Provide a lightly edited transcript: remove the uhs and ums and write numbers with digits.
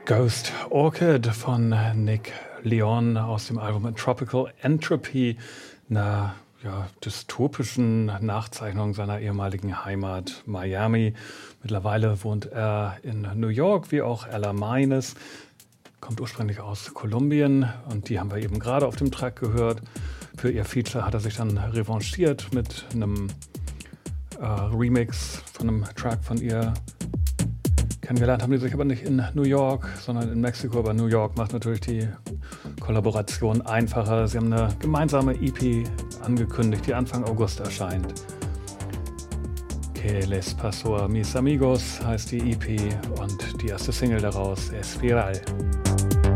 Ghost Orchid von Nick Leon aus dem Album Tropical Entropy, einer dystopischen Nachzeichnung seiner ehemaligen Heimat Miami. Mittlerweile wohnt er in New York, wie auch Ella Meines, kommt ursprünglich aus Kolumbien und die haben wir eben gerade auf dem Track gehört. Für ihr Feature hat er sich dann revanchiert mit einem Remix von einem Track von ihr. Kennengelernt haben die sich aber nicht in New York, sondern in Mexiko. Aber New York macht natürlich die Kollaboration einfacher. Sie haben eine gemeinsame EP angekündigt, die Anfang August erscheint. Que les pasó a mis amigos heißt die EP und die erste Single daraus, Espiral.